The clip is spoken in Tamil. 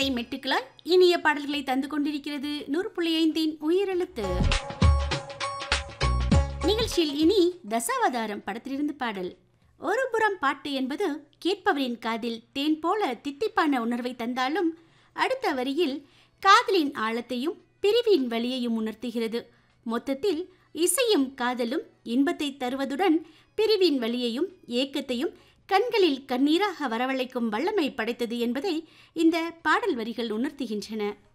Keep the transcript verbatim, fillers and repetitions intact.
இசை மெட்டுக்களால் இனிய பாடல்களை தந்து கொண்டிருக்கிறது நூறு புள்ளி ஐந்தின் உயிரெழுத்து நிகழ்ச்சியில். இனி தசாவதாரம் படத்திலிருந்து பாடல். ஒரு புறம் பாட்டு என்பது கேட்பவரின் காதில் தேன் போல தித்திப்பான உணர்வை தந்தாலும் அடுத்த வரியில் காதலின் ஆழத்தையும் பிரிவின் வலியையும் உணர்த்துகிறது. மொத்தத்தில் இசையும் காதலும் இன்பத்தை தருவதுடன் பிரிவின் வலியையும் ஏக்கத்தையும் கண்களில் கண்ணீராக வரவழைக்கும் வல்லமை படைத்தது என்பதை இந்த பாடல் வரிகள் உணர்த்துகின்றன.